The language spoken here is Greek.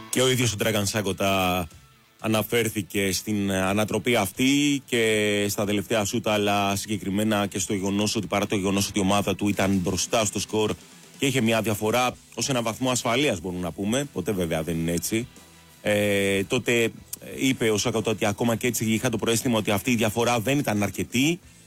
Και ο ίδιος ο Dragan Sakota αναφέρθηκε στην ανατροπή αυτή και στα τελευταία σούτα, αλλά συγκεκριμένα και στο γεγονός ότι παρά το γεγονός ότι η ομάδα του ήταν μπροστά στο σκορ και είχε μια διαφορά ως ένα βαθμό ασφαλείας, μπορούμε να πούμε, ποτέ βέβαια δεν είναι έτσι, τότε είπε ο Sakota ότι ακόμα και έτσι είχα το προαίσθημα ότι αυτή η διαφορά δεν ήταν αρκετή